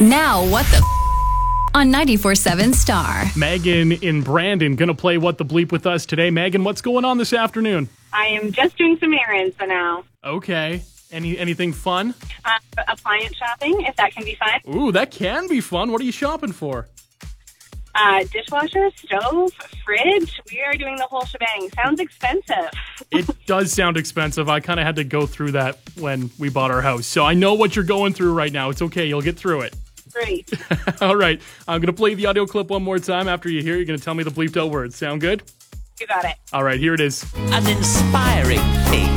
Now, what the on 94.7 Star. Megan in Brandon going to play What the Bleep with us today. Megan, what's going on this afternoon? I am just doing some errands for now. Okay. Anything fun? Appliance shopping, if that can be fun. Ooh, that can be fun. What are you shopping for? Dishwasher, stove, fridge. We are doing the whole shebang. Sounds expensive. It does sound expensive. I kind of had to go through that when we bought our house. So I know what you're going through right now. It's okay. You'll get through it. Great. All right. I'm going to play the audio clip one more time. After you hear it, you're going to tell me the bleeped out words. Sound good? You got it. All right. Here it is. An inspiring face.